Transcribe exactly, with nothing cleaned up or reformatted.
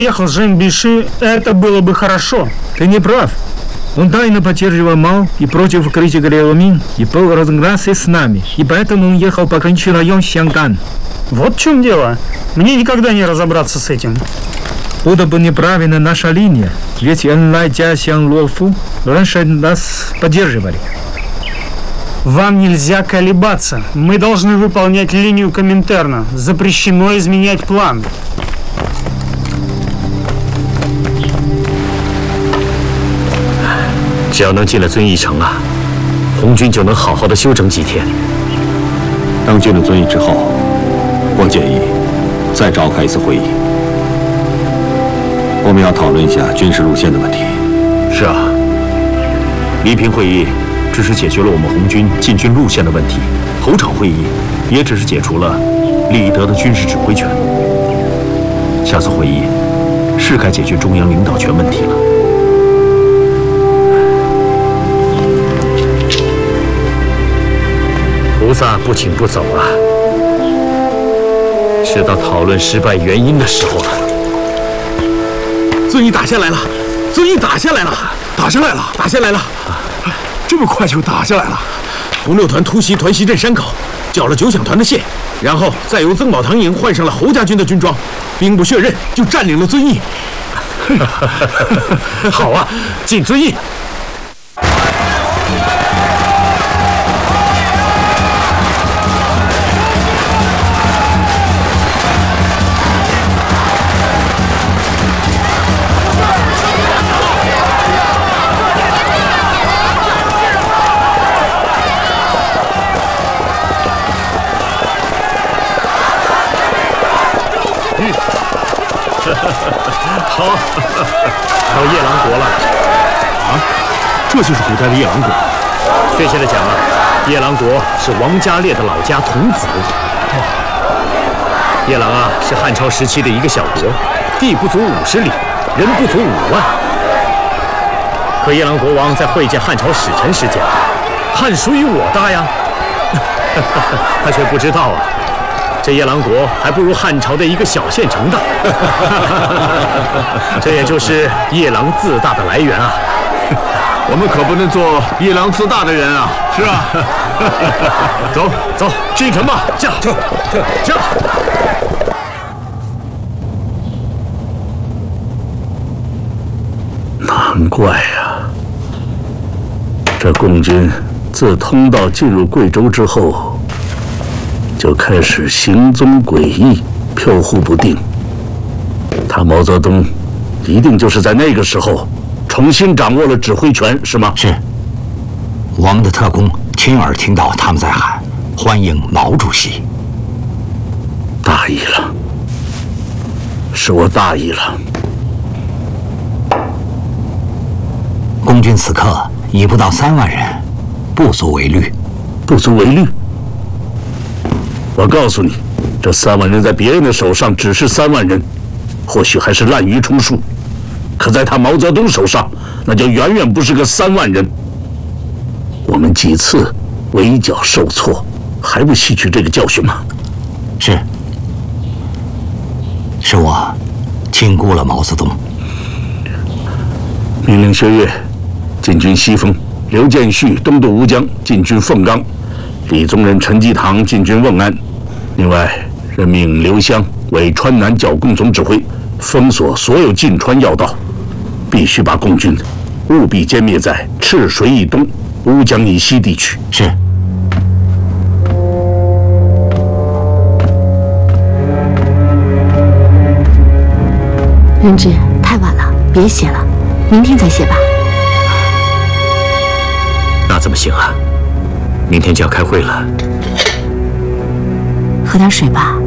Ехал Жен-Биши, это было бы хорошо. Ты не прав. Он тайно поддерживал Мао и против критика Ляомин и был разногласий с нами, и поэтому он ехал по кончи район Сянган. Вот в чем дело. Мне никогда не разобраться с этим. Будто бы неправильно наша линия, ведь Энлай, Джасян, Луофу раньше нас поддерживали. Вам нельзя колебаться. Мы должны выполнять линию Коминтерна. Запрещено изменять план. 只要能进了遵义城啊，红军就能好好的休整几天。 当进了遵义之后，我建议再召开一次会议，我们要讨论一下军事路线的问题。 是啊，黎平会议只是解决了我们红军进军路线的问题，头场会议也只是解除了利益德的军事指挥权。下次会议是该解决中央领导权问题了。 菩萨不请不走啊，是到讨论失败原因的时候了。 遵义打下来了，遵义打下来了，打下来了，打下来了，这么快就打下来了。红六团突袭团西镇山口，缴了九响团的线，然后再由曾宝堂营换上了侯家军的军装，兵不血刃就占领了遵义。 好啊，进遵义。 好，到夜郎国了啊！这就是古代的夜郎国。 确切的讲啊，夜郎国是王家烈的老家童子。夜郎啊，是汉朝时期的一个小国，地不足五十里，人不足五万。可夜郎国王在会见汉朝使臣时讲，汉属于我大呀。他却不知道啊。 这夜郎国还不如汉朝的一个小县城大，这也就是夜郎自大的来源啊！ 我们可不能做夜郎自大的人啊！是啊，走走，进城吧！驾驾驾！ 难怪呀，这共军自通道进入贵州之后。 就开始行踪诡异，飘忽不定。他毛泽东一定就是在那个时候重新掌握了指挥权，是吗？ 是。王的特工亲耳听到他们在喊“欢迎毛主席”。 大意了，是我大意了。 共军此刻已不到三万人，不足为虑。 不足为虑。 我告诉你，这三万人在别人的手上只是三万人，或许还是滥竽充数，可在他毛泽东手上，那就远远不是个三万人。我们几次围剿受挫，还不吸取这个教训吗？ 是，是我轻估了毛泽东。 命令薛岳进军西丰，刘建绪东渡吴江，进军凤冈。 李宗仁、陈济棠进军瓮安，另外任命刘湘为川南剿共总指挥，封锁所有进川要道，必须把共军务必歼灭在赤水以东、乌江以西地区。 是。 任志，太晚了，别写了，明天再写吧。 那怎么行啊？ 明天就要开会了， 喝点水吧。